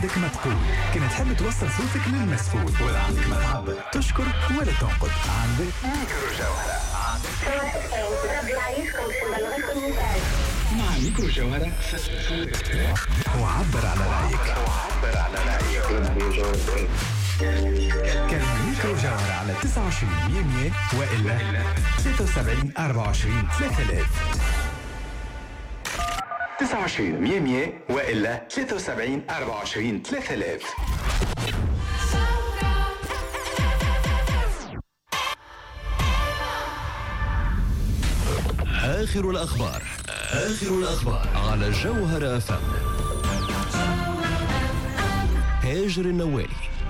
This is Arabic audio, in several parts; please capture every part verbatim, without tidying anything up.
عندك ما تقول، كنت تحب توصل صوتك للمسؤول، ولا عندك ما تعبر، تشكر ولا تنقد، عندك ميكرو جوهرة. مع ميكرو جوهرة وعبر على رأيك. وعبر على رأيك. كلمة ميكرو جوهرة على تسعة وعشرين مية مية وإلا ثلاثة وسبعين أربعة وعشرين ثلاثة آلاف. تسعة وعشرين مية مية وإلا ثلاثة وسبعين أربعة وعشرين ثلاثة آلاف. آخر الأخبار آخر الأخبار على جوهرة أف أم. هاجر النوالي.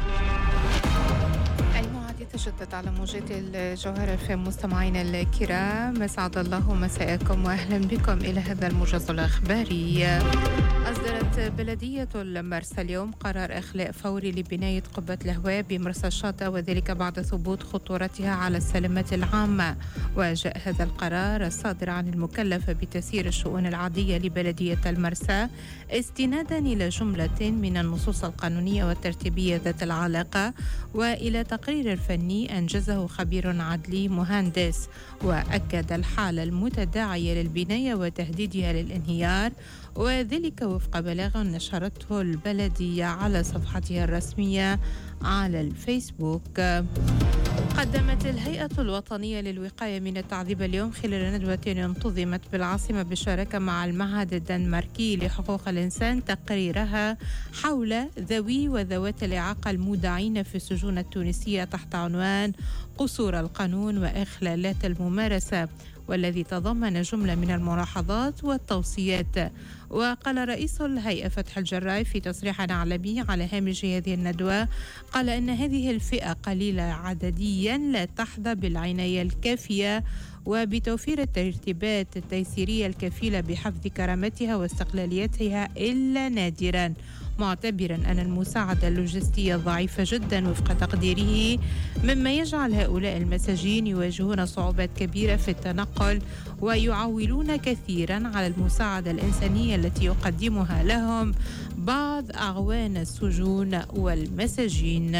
تجدد على موجات الجوهرة الفام. مستمعينا الكرام، أسعد الله مساءكم وأهلا بكم إلى هذا الموجز الأخباري. أصدرت بلدية المرسى اليوم قرار إخلاء فوري لبناية قبة الهواء بمرسى الشاطئ، وذلك بعد ثبوت خطورتها على السلامة العامة. وجاء هذا القرار الصادر عن المكلفة بتسيير الشؤون العادية لبلدية المرسى استنادا إلى جملة من النصوص القانونية والترتيبية ذات العلاقة، وإلى تقرير الفني أنجزه خبير عدلي مهندس، وأكد الحالة المتداعية للبناية وتهديدها للانهيار، وذلك وفق بلاغ نشرته البلدية على صفحتها الرسمية على الفيسبوك. قدمت الهيئة الوطنية للوقاية من التعذيب اليوم خلال ندوة انتظمت بالعاصمة بالشراكة مع المعهد الدنماركي لحقوق الإنسان تقريرها حول ذوي وذوات الإعاقة المودعين في السجون التونسية تحت عنوان قصور القانون وإخلالات الممارسة، والذي تضمن جملة من الملاحظات والتوصيات. وقال رئيس الهيئة فتح الجراي في تصريح إعلامي على هامش هذه الندوة، قال إن هذه الفئة قليلة عدديا لا تحظى بالعناية الكافية وبتوفير الترتيبات التيسيرية الكفيلة بحفظ كرامتها واستقلاليتها إلا نادرا، معتبرا أن المساعدة اللوجستية ضعيفة جدا وفق تقديره، مما يجعل هؤلاء المساجين يواجهون صعوبات كبيرة في التنقل ويعولون كثيرا على المساعدة الإنسانية التي يقدمها لهم بعض أعوان السجون والمساجين.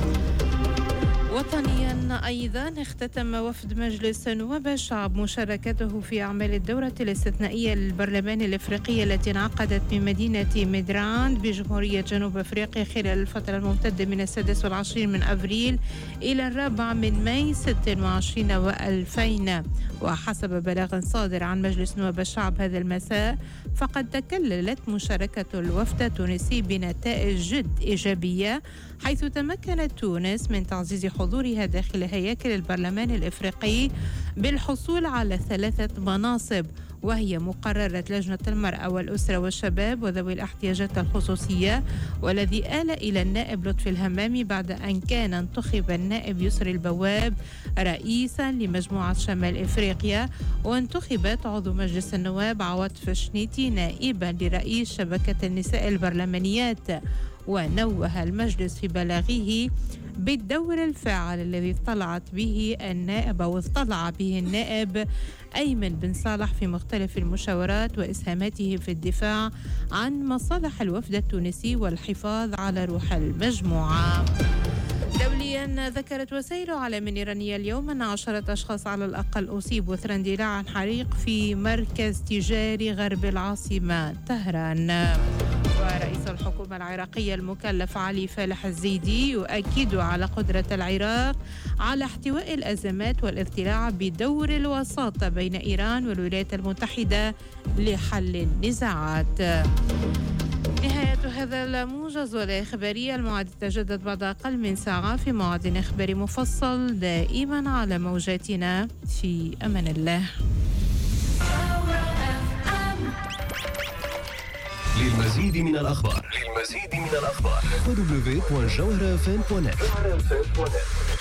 وطنيا أيضا، اختتم وفد مجلس نواب الشعب مشاركته في أعمال الدورة الاستثنائية للبرلمان الإفريقي التي انعقدت بمدينة ميدراند بجمهورية جنوب أفريقيا خلال الفترة الممتدة من السادس والعشرين من أبريل إلى الرابع من ماي ستة وعشرين وألفين. وحسب بلاغ صادر عن مجلس نواب الشعب هذا المساء، فقد تكللت مشاركة الوفد التونسي بنتائج جد إيجابية، حيث تمكنت تونس من تعزيز حضورها داخل هياكل البرلمان الإفريقي بالحصول على ثلاثة مناصب، وهي مقررة لجنة المرأة والأسرة والشباب وذوي الاحتياجات الخصوصية، والذي آل إلى النائب لطفي الهمامي بعد أن كان انتخب النائب يسري البواب رئيسا لمجموعة شمال إفريقيا، وانتخبت عضو مجلس النواب عواطف شنيتي نائبا لرئيس شبكة النساء البرلمانيات. ونوه المجلس في بلاغه بالدور الفاعل الذي اطلعت به النائب أو اطلع به النائب أيمن بن صالح في مختلف المشاورات وإسهاماته في الدفاع عن مصالح الوفد التونسي والحفاظ على روح المجموعة. دوليا، ذكرت وسائل إعلام إيرانية اليوم أن عشرة أشخاص على الأقل أصيبوا أثر اندلاع حريق في مركز تجاري غرب العاصمة طهران. ورئيس الحكومة العراقية المكلف علي فالح الزيدي يؤكد على قدرة العراق على احتواء الأزمات والاضطلاع بدور الوساطة بين إيران والولايات المتحدة لحل النزاعات. نهاية هذا الموجز والإخباري الموعد يتجدد بعد أقل من ساعة في موعد إخباري مفصل دائما على موجاتنا. في أمان الله. للمزيد من الأخبار للمزيد من الأخبار دبليو دبليو دبليو دوت جوهرة اف ام دوت نت.